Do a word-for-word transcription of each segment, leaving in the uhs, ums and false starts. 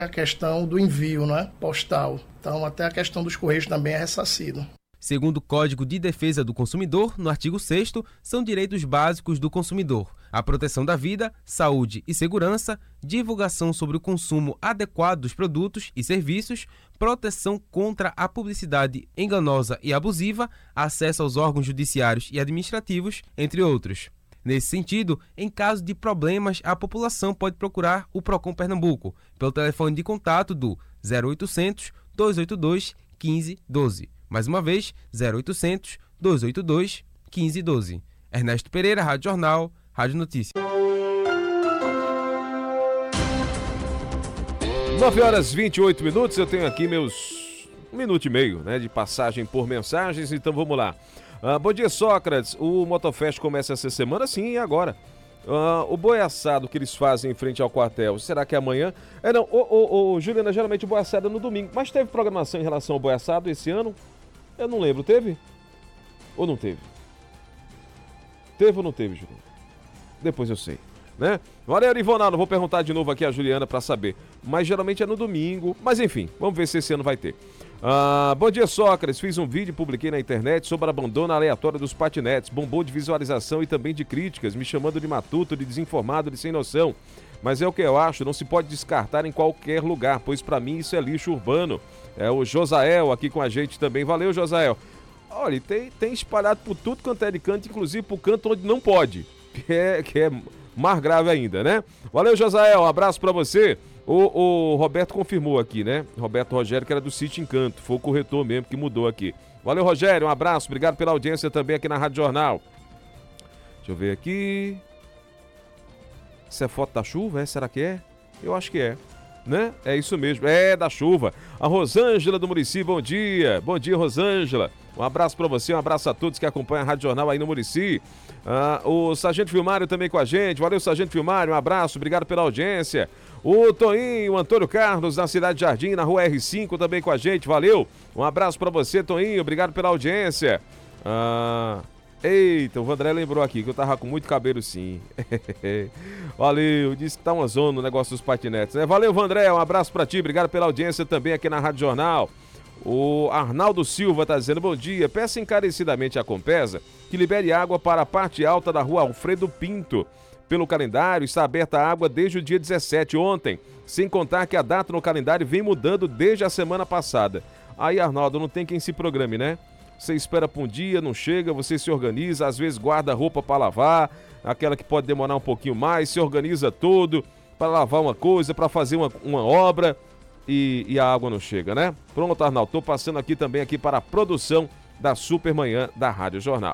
a questão do envio, né, postal. Então, até a questão dos correios também é ressarcido. Segundo o Código de Defesa do Consumidor, no artigo sexto, são direitos básicos do consumidor: a proteção da vida, saúde e segurança, divulgação sobre o consumo adequado dos produtos e serviços, proteção contra a publicidade enganosa e abusiva, acesso aos órgãos judiciários e administrativos, entre outros. Nesse sentido, em caso de problemas, a população pode procurar o Procon Pernambuco pelo telefone de contato do zero oitocentos, dois oito dois, um cinco um dois. Mais uma vez, zero oitocentos, dois oito dois, um cinco um dois. Ernesto Pereira, Rádio Jornal, Rádio Notícia. nove horas e vinte e oito minutos, eu tenho aqui meus um minuto e meio, né, de passagem por mensagens, então vamos lá. Ah, bom dia, Sócrates. O Motofest começa essa semana? Sim, e agora? Ah, o boi assado que eles fazem em frente ao quartel, será que é amanhã? É não, ô, ô, ô, Juliana, geralmente o boi assado é no domingo, mas teve programação em relação ao boi assado esse ano? Eu não lembro, teve? Ou não teve? Teve ou não teve, Juliana? Depois eu sei, né? Valeu, Ivonaldo, vou perguntar de novo aqui a Juliana para saber. Mas geralmente é no domingo, mas enfim, vamos ver se esse ano vai ter. Ah, bom dia, Sócrates. Fiz um vídeo e publiquei na internet sobre abandono aleatório dos patinetes. Bombou de visualização e também de críticas, me chamando de matuto, de desinformado, de sem noção. Mas é o que eu acho, não se pode descartar em qualquer lugar, pois para mim isso é lixo urbano. É o Josael aqui com a gente também. Valeu, Josael. Olha, tem, tem espalhado por tudo quanto é de canto, inclusive pro canto onde não pode, que é, que é mais grave ainda, né? Valeu, Josael, um abraço pra você. O, o Roberto confirmou aqui, né? Roberto Rogério, que era do Sítio Encanto, foi o corretor mesmo que mudou aqui. Valeu, Rogério, um abraço, obrigado pela audiência também aqui na Rádio Jornal. Deixa eu ver aqui. Isso é foto da chuva, é? Será que é? Eu acho que é, né? É isso mesmo, é da chuva. A Rosângela do Murici, bom dia. Bom dia, Rosângela. Um abraço pra você, um abraço a todos que acompanham a Rádio Jornal aí no Murici. Ah, o Sargento Filmário também com a gente. Valeu, Sargento Filmário, um abraço, obrigado pela audiência. O Toninho, o Antônio Carlos, na Cidade Jardim, na rua R cinco, também com a gente, valeu. Um abraço pra você, Toninho, obrigado pela audiência. Ah, eita, o Vandré lembrou aqui que eu tava com muito cabelo sim. Valeu, disse que tá uma zona no negócio dos patinetes, né? Valeu, Vandré, um abraço pra ti, obrigado pela audiência também aqui na Rádio Jornal. O Arnaldo Silva tá dizendo, bom dia, peço encarecidamente à Compesa que libere água para a parte alta da rua Alfredo Pinto. Pelo calendário, está aberta a água desde o dia dezessete, ontem, sem contar que a data no calendário vem mudando desde a semana passada. Aí, Arnaldo, não tem quem se programe, né? Você espera para um dia, não chega, você se organiza, às vezes guarda roupa para lavar, aquela que pode demorar um pouquinho mais, se organiza todo para lavar uma coisa, para fazer uma, uma obra e, e a água não chega, né? Pronto, Arnaldo, estou passando aqui também aqui para a produção da Supermanhã da Rádio Jornal.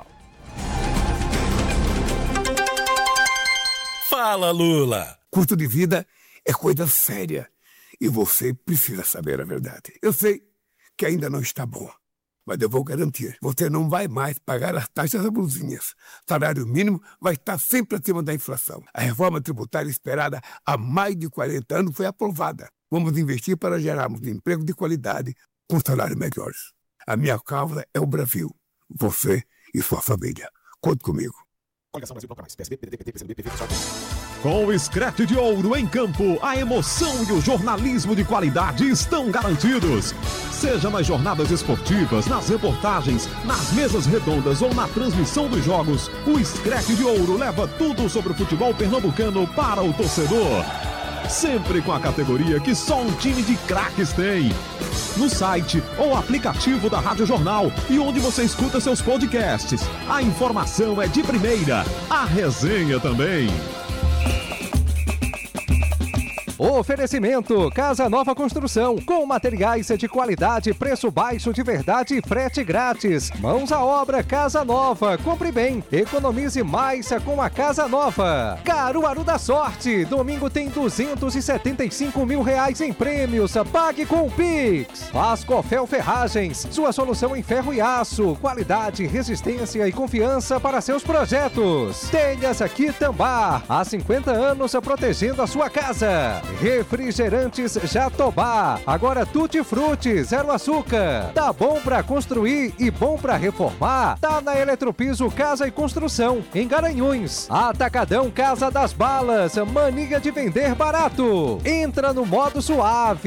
Fala, Lula! Custo de vida é coisa séria e você precisa saber a verdade. Eu sei que ainda não está bom, mas eu vou garantir, você não vai mais pagar as taxas abusinhas. Salário mínimo vai estar sempre acima da inflação. A reforma tributária esperada há mais de quarenta anos foi aprovada. Vamos investir para gerarmos emprego de qualidade com salários melhores. A minha causa é o Brasil, você e sua família. Conte comigo. Com o Scratch de Ouro em campo, a emoção e o jornalismo de qualidade estão garantidos. Seja nas jornadas esportivas, nas reportagens, nas mesas redondas ou na transmissão dos jogos, o Scratch de Ouro leva tudo sobre o futebol pernambucano para o torcedor. Sempre com a categoria que só um time de craques tem. No site ou aplicativo da Rádio Jornal e onde você escuta seus podcasts. A informação é de primeira, a resenha também. Oferecimento Casa Nova Construção, com materiais de qualidade, preço baixo de verdade e frete grátis. Mãos à obra Casa Nova, compre bem, economize mais com a Casa Nova. Caruaru da Sorte, domingo tem duzentos e setenta e cinco mil reais em prêmios, pague com o Pix. Ascofel Ferragens, sua solução em ferro e aço, qualidade, resistência e confiança para seus projetos. Telhas aqui Tambá, há cinquenta anos protegendo a sua casa. Refrigerantes Jatobá, agora Tutti Frutti, zero açúcar. Tá bom pra construir e bom pra reformar? Tá na Eletropiso Casa e Construção, em Garanhuns. Atacadão Casa das Balas, mania de vender barato. Entra no modo suave.